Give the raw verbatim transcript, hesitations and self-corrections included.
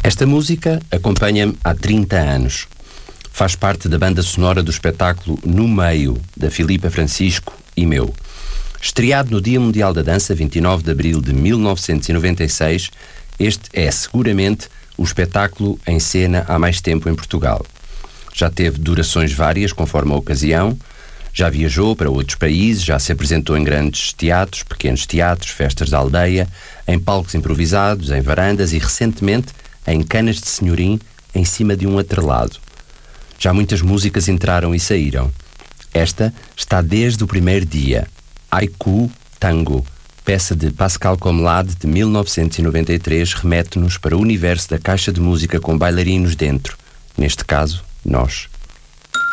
Esta música acompanha-me há trinta anos. Faz parte da banda sonora do espetáculo No Meio, da Filipa Francisco e meu. Estreado no Dia Mundial da Dança, vinte e nove de abril de mil novecentos e noventa e seis, este é seguramente o espetáculo em cena há mais tempo em Portugal. Já teve durações várias, conforme a ocasião, já viajou para outros países, já se apresentou em grandes teatros, pequenos teatros, festas da aldeia, em palcos improvisados, em varandas e, recentemente, em Canas de Senhorim, em cima de um atrelado. Já muitas músicas entraram e saíram. Esta está desde o primeiro dia. Haiku Tango, peça de Pascal Comlade de mil novecentos e noventa e três, remete-nos para o universo da caixa de música com bailarinos dentro. Neste caso, nós.